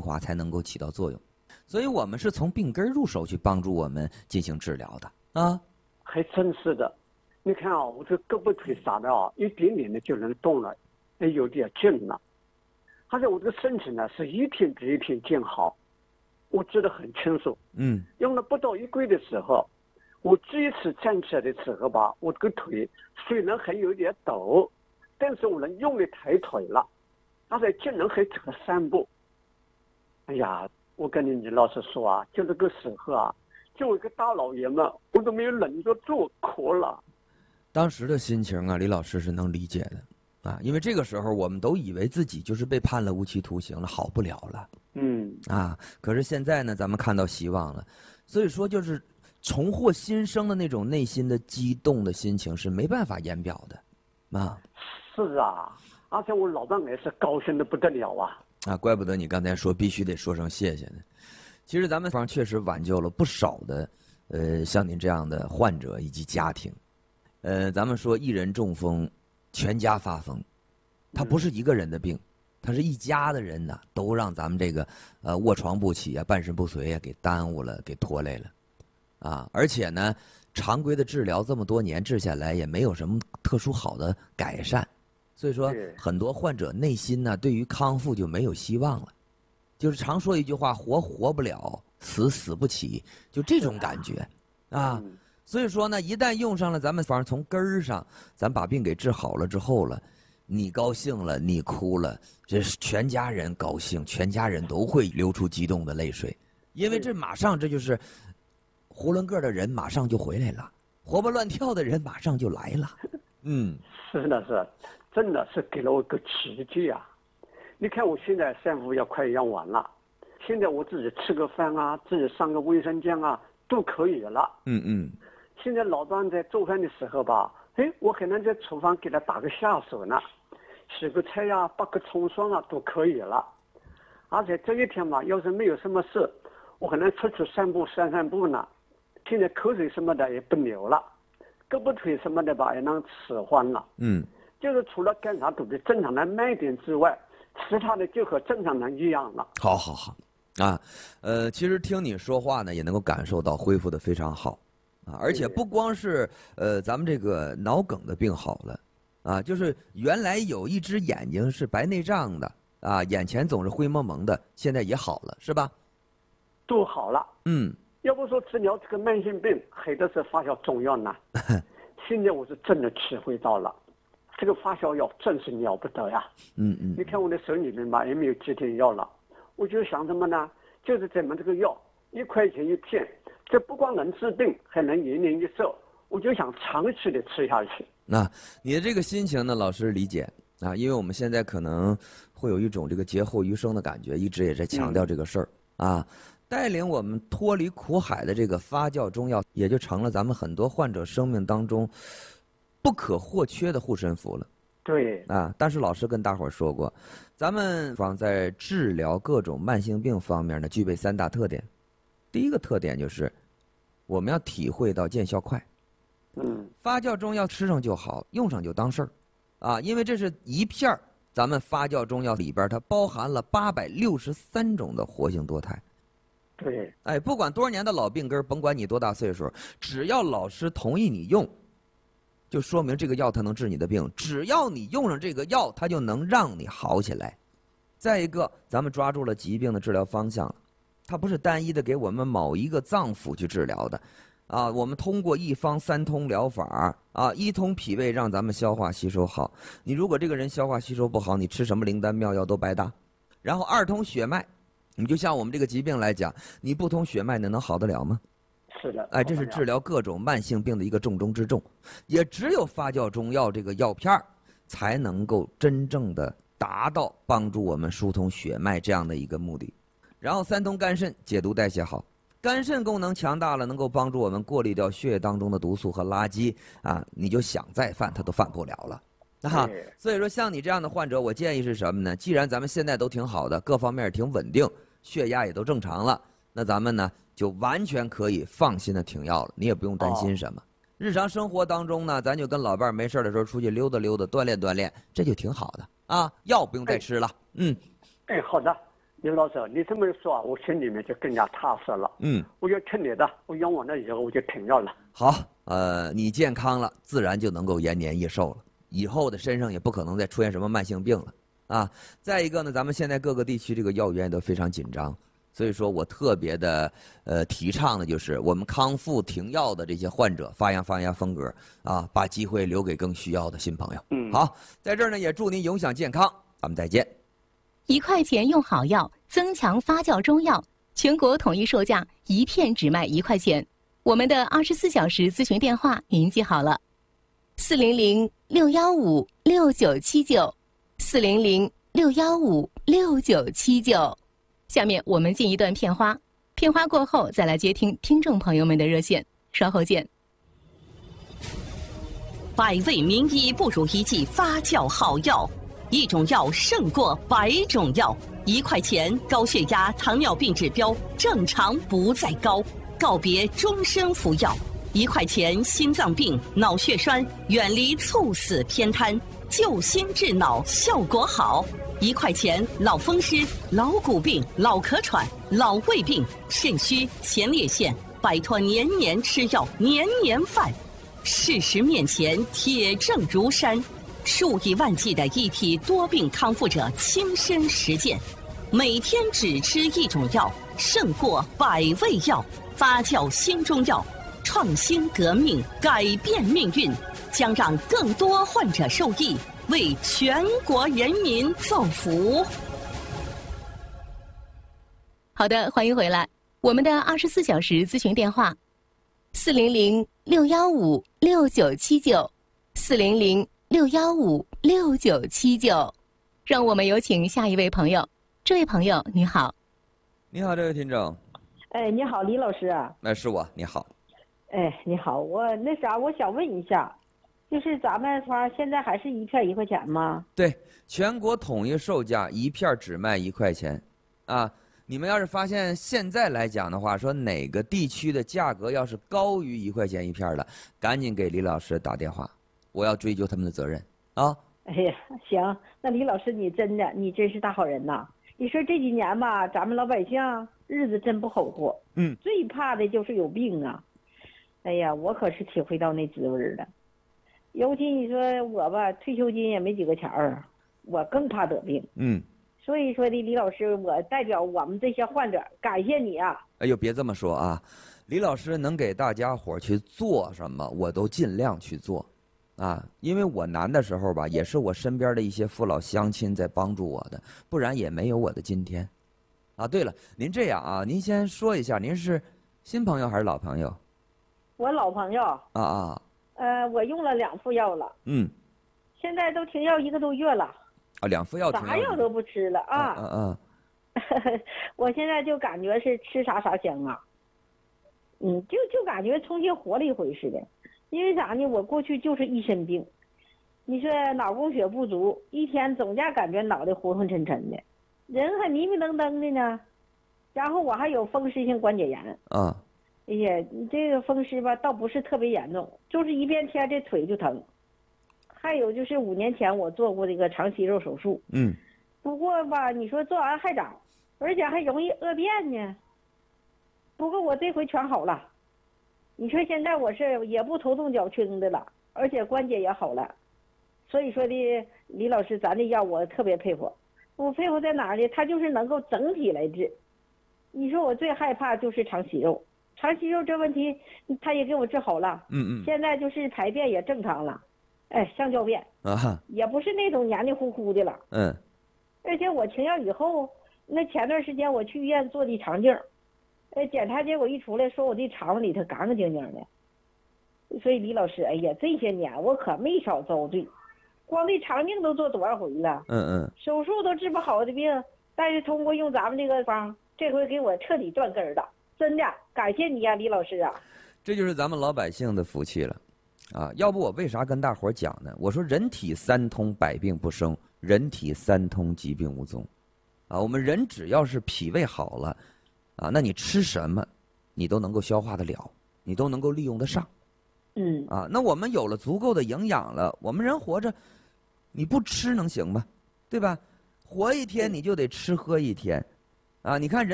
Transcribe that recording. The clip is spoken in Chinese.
华才能够起到作用。所以我们是从病根入手去帮助我们进行治疗的啊。 还真是的。你看啊，我这胳膊腿啥的啊，一点点的就能动了，有点劲了。而且我这个身体呢，是一天比一天健好，我记得很清楚。用了不到1个月的时候，我第一次站起来的时候吧，我这个腿虽然还有点抖，但是我能用力抬腿了，而且竟然还走了3步。哎呀，我跟你老实说啊，就这个时候啊，就一个大老爷们，我都没有忍得住哭了。 当时的心情啊，李老师是能理解的啊，因为这个时候我们都以为自己就是被判了无期徒刑了，好不了了。可是现在呢，咱们看到希望了，所以说就是重获新生的那种内心的激动的心情是没办法言表的啊。 是啊，而且我老伴也是高兴的不得了啊。 怪不得你刚才说必须得说声谢谢呢。其实咱们方确实挽救了不少的像您这样的患者以及家庭。咱们说一人中风，全家发疯，他不是一个人的病，他是一家的人呢，都让咱们这个卧床不起啊，半身不遂啊，给耽误了，给拖累了啊。而且呢，常规的治疗这么多年治下来，也没有什么特殊好的改善，所以说很多患者内心呢，对于康复就没有希望了，就是常说一句话，活不了，死不起，就这种感觉啊。所以说呢，一旦用上了咱们方，从根儿上，咱把病给治好了之后了，你高兴了，你哭了，这全家人高兴，全家人都会流出激动的泪水，因为这马上这就是囫囵个的人马上就回来了，活蹦乱跳的人马上就来了。 是的是，真的是给了我一个奇迹啊！你看我现在3伏药快用完了，现在我自己吃个饭啊，自己上个卫生间啊都可以了。现在老伴在做饭的时候吧，我还能在厨房给他打个下手呢，洗个菜呀，拔个葱蒜啊都可以了。而且这一天嘛，要是没有什么事，我还能出去散步呢。现在口水什么的也不流了，胳膊腿什么的吧也能使唤了。就是除了干啥都比正常人慢一点之外，其他的就和正常人一样了。 好啊，其实听你说话呢，也能够感受到恢复的非常好。而且不光是咱们这个脑梗的病好了啊，就是原来有一只眼睛是白内障的啊，眼前总是灰蒙蒙的，现在也好了，是吧？ 都好了。要不说治疗这个慢性病还得是发烧中药呢。现在我是真的体会到了，这个发烧药真是了不得呀。你看我的手里面吧也没有几天药了，我就想什么呢？就是咱们这个药1块钱1片。这不光能治病，还能延年益寿，我就想长期的吃下去。 那你的这个心情呢，老师理解啊，因为我们现在可能会有一种这个劫后余生的感觉，一直也在强调这个事儿啊。带领我们脱离苦海的这个发酵中药，也就成了咱们很多患者生命当中不可或缺的护身符了。 对啊，但是老师跟大伙儿说过，咱们方在治疗各种慢性病方面呢，具备3大特点。第一个特点就是我们要体会到见效快。发酵中药吃上就好，用上就当事儿啊，因为这是一片咱们发酵中药里边它包含了863种的活性多肽。 对， 不管多少年的老病根，甭管你多大岁数，只要老师同意你用，就说明这个药它能治你的病，只要你用上这个药，它就能让你好起来。再一个，咱们抓住了疾病的治疗方向了，它不是单一的给我们某一个脏腑去治疗的，啊，我们通过1方3通疗法啊，一通脾胃让咱们消化吸收好。你如果这个人消化吸收不好，你吃什么灵丹妙药都白搭。然后2通血脉，你就像我们这个疾病来讲，你不通血脉，能好得了吗？ 是的， 这是治疗各种慢性病的一个重中之重。也只有发酵中药这个药片才能够真正的达到帮助我们疏通血脉这样的一个目的。然后3通肝肾，解毒代谢好，肝肾功能强大了，能够帮助我们过滤掉血液当中的毒素和垃圾啊，你就想再犯它都犯不了了啊。所以说像你这样的患者，我建议是什么呢？既然咱们现在都挺好的，各方面也挺稳定，血压也都正常了，那咱们呢就完全可以放心的停药了，你也不用担心什么。日常生活当中呢，咱就跟老伴没事的时候出去溜达溜达，锻炼锻炼，这就挺好的啊。药不用再吃了。 好的。 李老师，你这么一说啊，我心里面就更加踏实了。我就听你的，我用完了以后我就停药了。 好，你健康了，自然就能够延年益寿了，以后的身上也不可能再出现什么慢性病了啊。再一个呢，咱们现在各个地区这个药源都非常紧张，所以说我特别的提倡的就是我们康复停药的这些患者发扬风格啊，把机会留给更需要的新朋友。好，在这儿呢也祝您永享健康，咱们再见。 1块钱用好药，增强发酵中药，全国统一售价，一片只卖1块钱。我们的24小时咨询电话您记好了，400-615-6979，400-615-6979。下面我们进一段片花，片花过后再来接听听众朋友们的热线，稍后见。 百味名医不如一剂发酵好药，一种药胜过100种药。1块钱，高血压、糖尿病指标正常不再高，告别终身服药。1块钱，心脏病、脑血栓远离猝死偏瘫，救心治脑效果好。1块钱，老风湿、老骨病、老咳喘、老胃病、肾虚、前列腺，摆脱年年吃药、年年犯。事实面前，铁证如山，数以万计的一体多病康复者亲身实践，每天只吃一种药，胜过100味药。发酵新中药，创新革命，改变命运，将让更多患者受益，为全国人民造福。 好的，欢迎回来。我们的24小时咨询电话：400-615-6979，400-615-6979。让我们有请下一位朋友。这位朋友，你好。 你好，这位听众。 哎，你好，李老师啊。 是我，你好。 哎，你好，我想问一下，就是咱们说现在还是一片1块钱吗？ 对，全国统一售价一片只卖1块钱，啊，你们要是发现现在来讲的话，说哪个地区的价格要是高于1块钱一片的，赶紧给李老师打电话，我要追究他们的责任啊。 哎呀，行，那李老师你真是大好人呐。你说这几年吧，咱们老百姓日子真不好过，最怕的就是有病啊。哎呀，我可是体会到那滋味了。尤其你说我吧，退休金也没几个钱儿，我更怕得病。所以说的，李老师，我代表我们这些患者感谢你啊。 哎呦，别这么说啊，李老师能给大家伙去做什么，我都尽量去做。啊，因为我难的时候吧，也是我身边的一些父老乡亲在帮助我的，不然也没有我的今天。啊，对了，您这样啊，您先说一下，您是新朋友还是老朋友？ 我老朋友。我用了2副药了。现在都停药1个多月了。啊 ，2副药停药。 啥药都不吃了啊。我现在就感觉是吃啥香啊。就感觉重新活了一回似的。因为啥呢？我过去就是一身病，你说脑供血不足，一天总家感觉脑袋昏昏沉沉的，人还迷迷瞪瞪的呢。然后我还有风湿性关节炎。哎呀，你这个风湿吧，倒不是特别严重，就是一变天这腿就疼。还有就是5年前我做过这个肠息肉手术。不过吧，你说做完还长，而且还容易恶变呢。不过我这回全好了。你说现在我是也不头痛脚轻的了，而且关节也好了，所以说的李老师，咱这药我特别佩服。我佩服在哪儿呢？它就是能够整体来治。你说我最害怕就是肠息肉，肠息肉这问题他也给我治好了。现在就是排便也正常了，橡胶便也不是那种黏黏糊糊的了。而且我停药以后，那前段时间我去医院做的肠镜。检查结果一出来，说我这肠子里头干干净净的。所以李老师，哎呀，这些年我可没少遭罪，光这肠镜都做多少回了。手术都治不好的病，但是通过用咱们这个方，这回给我彻底断根了。真的感谢你呀，李老师啊。 这就是咱们老百姓的福气了，啊！要不我为啥跟大伙讲呢？我说人体3通，百病不生；人体3通，疾病无踪。啊，我们人只要是脾胃好了。啊，那你吃什么，你都能够消化得了，你都能够利用得上。那我们有了足够的营养了，我们人活着，你不吃能行吗？对吧？活一天你就得吃喝一天， 啊，你看人。